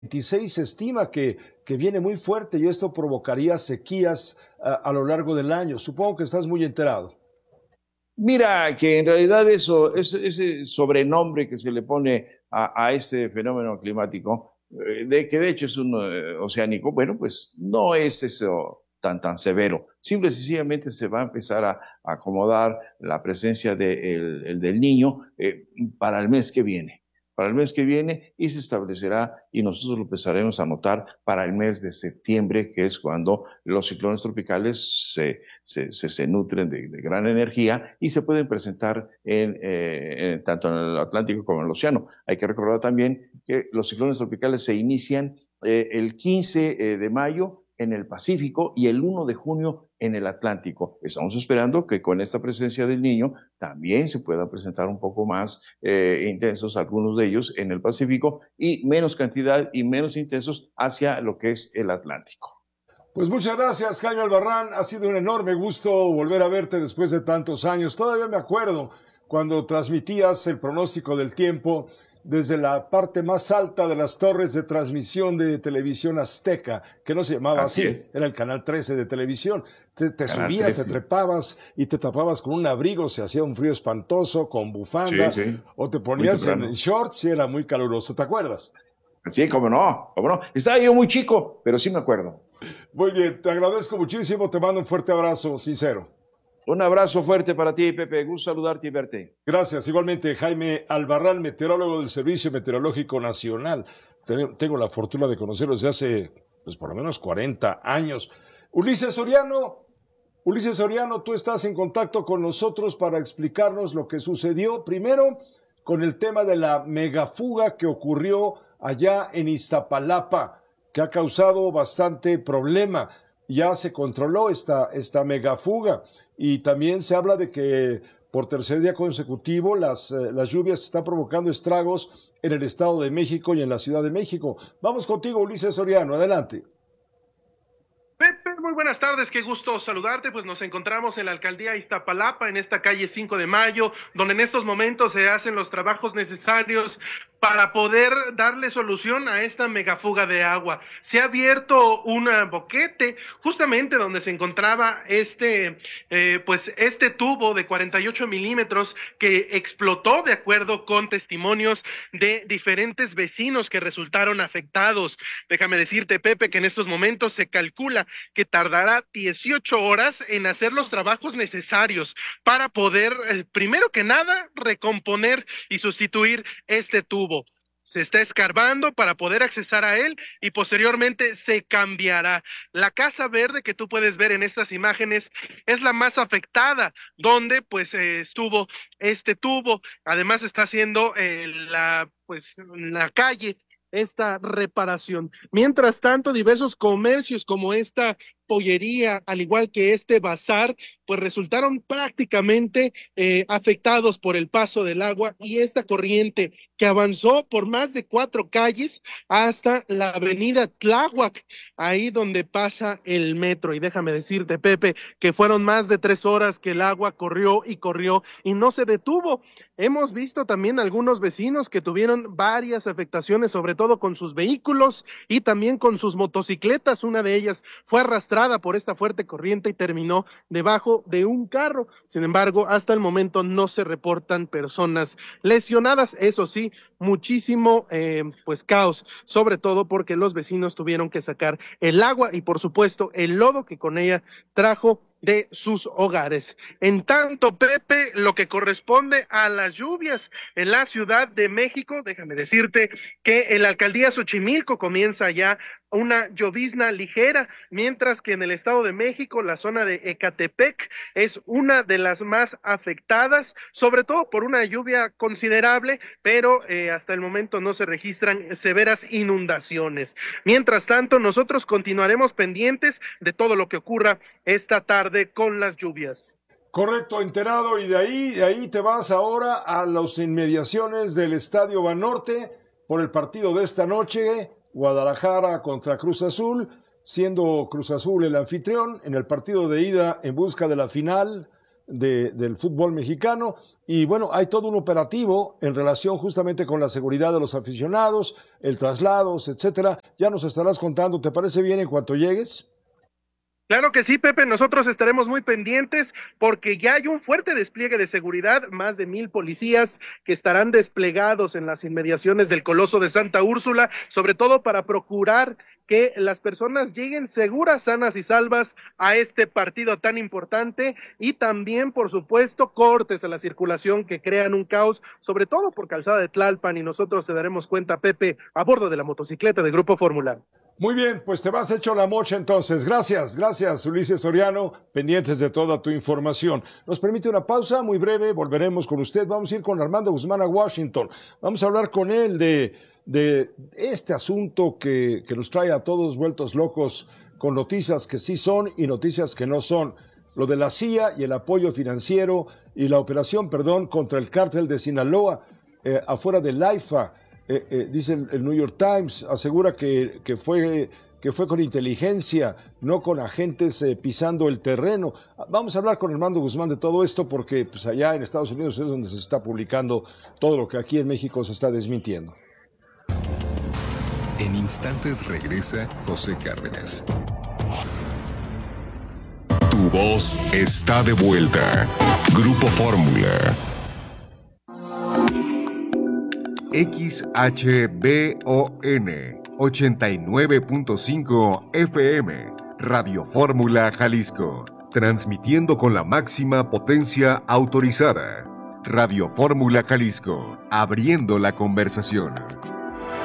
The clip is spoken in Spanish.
26 se estima que viene muy fuerte y esto provocaría sequías a lo largo del año. Supongo que estás muy enterado. Mira, que en realidad ese sobrenombre que se le pone a este fenómeno climático, que de hecho es un oceánico, bueno, pues no es eso tan severo. Simple y sencillamente se va a empezar a acomodar la presencia del Niño para el mes que viene. Para el mes que viene y se establecerá y nosotros lo empezaremos a notar para el mes de septiembre, que es cuando los ciclones tropicales se nutren de gran energía y se pueden presentar tanto en el Atlántico como en el océano. Hay que recordar también que los ciclones tropicales se inician el 15 de mayo en el Pacífico y el 1 de junio en el Atlántico. Estamos esperando que con esta presencia del Niño también se puedan presentar un poco más intensos algunos de ellos en el Pacífico y menos cantidad y menos intensos hacia lo que es el Atlántico. Pues muchas gracias, Jaime Albarrán. Ha sido un enorme gusto volver a verte después de tantos años. Todavía me acuerdo cuando transmitías el pronóstico del tiempo desde la parte más alta de las torres de transmisión de televisión azteca, que no se llamaba así, era el canal 13 de televisión. Te subías, 13. Te trepabas y te tapabas con un abrigo, se hacía un frío espantoso, con bufanda, o te ponías en shorts y era muy caluroso, ¿te acuerdas? Sí, cómo no. Estaba yo muy chico, pero sí me acuerdo. Muy bien, te agradezco muchísimo, te mando un fuerte abrazo, sincero. Un abrazo fuerte para ti, Pepe. Gusto saludarte y verte. Gracias. Igualmente, Jaime Albarrán, meteorólogo del Servicio Meteorológico Nacional. Tengo la fortuna de conocerlo desde hace, pues, por lo menos 40 años. Ulises Soriano, tú estás en contacto con nosotros para explicarnos lo que sucedió. Primero, con el tema de la megafuga que ocurrió allá en Iztapalapa, que ha causado bastante problema. Ya se controló esta megafuga. Y también se habla de que por tercer día consecutivo las lluvias están provocando estragos en el Estado de México y en la Ciudad de México. Vamos contigo, Ulises Soriano, adelante. Pepe, muy buenas tardes, qué gusto saludarte. Pues nos encontramos en la alcaldía Iztapalapa, en esta calle 5 de Mayo, donde en estos momentos se hacen los trabajos necesarios para poder darle solución a esta megafuga de agua. Se ha abierto un boquete justamente donde se encontraba este tubo de 48 milímetros que explotó, de acuerdo con testimonios de diferentes vecinos que resultaron afectados. Déjame decirte, Pepe, que en estos momentos se calcula que tardará 18 horas en hacer los trabajos necesarios para poder, primero que nada, recomponer y sustituir este tubo. Se está escarbando para poder accesar a él y posteriormente se cambiará. La casa verde que tú puedes ver en estas imágenes es la más afectada, donde pues estuvo este tubo. Además está haciendo la calle esta reparación. Mientras tanto, diversos comercios como esta pollería, al igual que este bazar, pues resultaron prácticamente afectados por el paso del agua y esta corriente que avanzó por más de 4 calles hasta la avenida Tláhuac, ahí donde pasa el metro. Y déjame decirte, Pepe, que fueron más de 3 horas que el agua corrió y no se detuvo. Hemos visto también algunos vecinos que tuvieron varias afectaciones, sobre todo con sus vehículos y también con sus motocicletas. Una de ellas fue arrastrada por esta fuerte corriente y terminó debajo de un carro. Sin embargo, hasta el momento no se reportan personas lesionadas. Eso sí, muchísimo caos, sobre todo porque los vecinos tuvieron que sacar el agua y por supuesto el lodo que con ella trajo de sus hogares. En tanto, Pepe, lo que corresponde a las lluvias en la Ciudad de México, déjame decirte que en la alcaldía Xochimilco comienza ya una llovizna ligera, mientras que en el Estado de México, la zona de Ecatepec es una de las más afectadas, sobre todo por una lluvia considerable, pero hasta el momento no se registran severas inundaciones. Mientras tanto, nosotros continuaremos pendientes de todo lo que ocurra esta tarde con las lluvias. Correcto, enterado, y de ahí te vas ahora a las inmediaciones del Estadio Banorte por el partido de esta noche, Guadalajara contra Cruz Azul, siendo Cruz Azul el anfitrión en el partido de ida en busca de la final del fútbol mexicano. Y bueno, hay todo un operativo en relación justamente con la seguridad de los aficionados, el traslados, etcétera. Ya nos estarás contando, ¿te parece bien en cuanto llegues? Claro que sí, Pepe, nosotros estaremos muy pendientes porque ya hay un fuerte despliegue de seguridad, más de 1,000 policías que estarán desplegados en las inmediaciones del Coloso de Santa Úrsula, sobre todo para procurar que las personas lleguen seguras, sanas y salvas a este partido tan importante y también, por supuesto, cortes a la circulación que crean un caos, sobre todo por Calzada de Tlalpan, y nosotros te daremos cuenta, Pepe, a bordo de la motocicleta de Grupo Fórmula. Muy bien, pues te vas hecho la mocha entonces. Gracias, Ulises Soriano, pendientes de toda tu información. Nos permite una pausa muy breve, volveremos con usted. Vamos a ir con Armando Guzmán a Washington. Vamos a hablar con él de este asunto que nos trae a todos vueltos locos con noticias que sí son y noticias que no son. Lo de la CIA y el apoyo financiero y la operación, contra el cártel de Sinaloa afuera del AIFA. Dice el New York Times, asegura que fue con inteligencia, no con agentes pisando el terreno. Vamos a hablar con Armando Guzmán de todo esto porque pues, allá en Estados Unidos es donde se está publicando todo lo que aquí en México se está desmintiendo. En instantes regresa José Cárdenas. Tu voz está de vuelta. Grupo Fórmula. XHBON 89.5 FM, Radio Fórmula Jalisco, transmitiendo con la máxima potencia autorizada. Radio Fórmula Jalisco, abriendo la conversación.